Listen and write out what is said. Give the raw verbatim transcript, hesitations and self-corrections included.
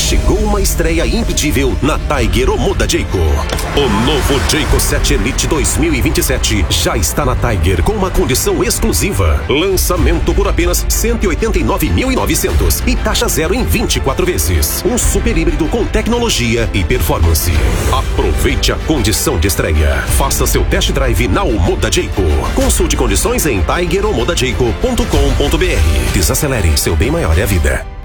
chegou uma estreia imperdível na Tiger Omoda Jayco. O novo Jayco sete Elite dois mil e vinte e sete já está na Tiger com uma condição exclusiva. Lançamento por apenas cento e oitenta e nove mil e novecentos e taxa zero em vinte e quatro vezes. Um super híbrido com tecnologia e performance. Aproveite a condição de estreia. Faça seu test drive na Omoda Jayco. Consulte condições em tiger omoda jayco ponto com ponto br. Desacelere, seu bem maior é a vida.